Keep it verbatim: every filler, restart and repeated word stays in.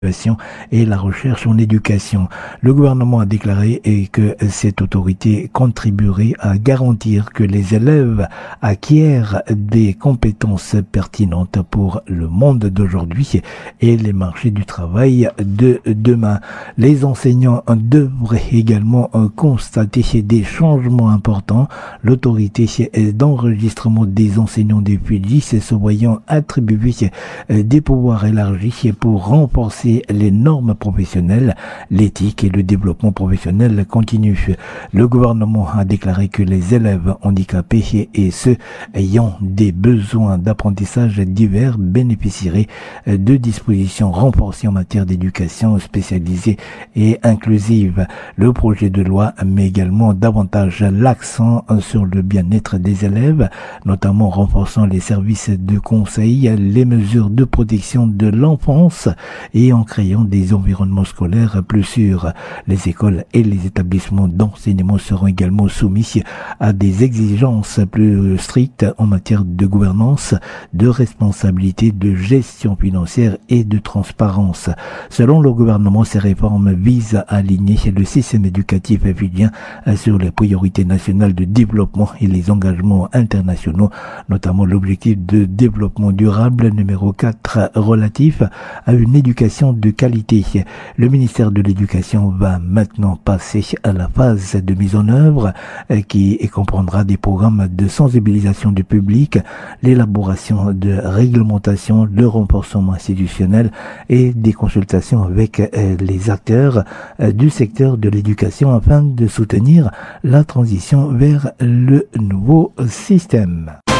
et la recherche en éducation. Le gouvernement a déclaré que cette autorité contribuerait à garantir que les élèves acquièrent des compétences pertinentes pour le monde d'aujourd'hui et les marchés du travail de demain. Les enseignants devraient également constater des changements importants. L'autorité d'enregistrement des enseignants des P U D I S se voyant attribuer des pouvoirs élargis pour renforcer les normes professionnelles, l'éthique et le développement professionnel continu. Le gouvernement a déclaré que les élèves handicapés et ceux ayant des besoins d'apprentissage divers bénéficieraient de dispositions renforcées en matière d'éducation spécialisée et inclusive. Le projet de loi met également davantage l'accent sur le bien-être des élèves, notamment en renforçant les services de conseil, les mesures de protection de l'enfance et en créant des environnements scolaires plus sûrs. Les écoles et les établissements d'enseignement seront également soumis à des exigences plus strictes en matière de gouvernance, de responsabilité, de gestion financière et de transparence. Selon le gouvernement, ces réformes visent à aligner le système éducatif fidjien sur les priorités nationales de développement et les engagements internationaux, notamment l'objectif de développement durable numéro quatre relatif à une éducation de qualité. Le ministère de l'Éducation va maintenant passer à la phase de mise en œuvre qui comprendra des programmes de sensibilisation du public, l'élaboration de réglementations, le renforcement institutionnel et des consultations avec les acteurs du secteur de l'éducation afin de soutenir la transition vers le nouveau système.